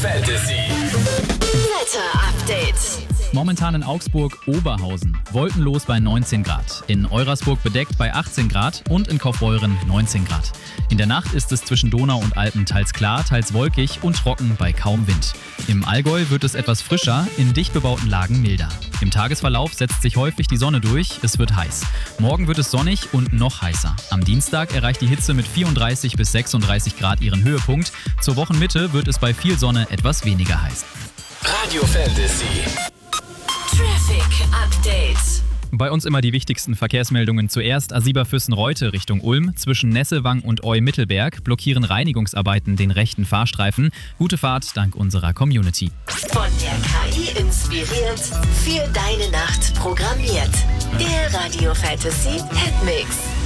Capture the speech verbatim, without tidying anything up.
Fantasy. Wetter Update. Momentan in Augsburg Oberhausen. Wolkenlos bei neunzehn Grad. In Eurasburg bedeckt bei achtzehn Grad und in Kaufbeuren neunzehn Grad. In der Nacht ist es zwischen Donau und Alpen teils klar, teils wolkig und trocken bei kaum Wind. Im Allgäu wird es etwas frischer, in dicht bebauten Lagen milder. Im Tagesverlauf setzt sich häufig die Sonne durch, es wird heiß. Morgen wird es sonnig und noch heißer. Am Dienstag erreicht die Hitze mit vierunddreißig bis sechsunddreißig Grad ihren Höhepunkt. Zur Wochenmitte wird es bei viel Sonne etwas weniger heiß. Radio Fantasy. Traffic Update. Bei uns immer die wichtigsten Verkehrsmeldungen zuerst. A sieben Füssen-Reute Richtung Ulm. Zwischen Nessewang und Eu-Mittelberg blockieren Reinigungsarbeiten den rechten Fahrstreifen. Gute Fahrt dank unserer Community. Von der K I inspiriert, für deine Nacht programmiert. Der Radio Fantasy Hitmix.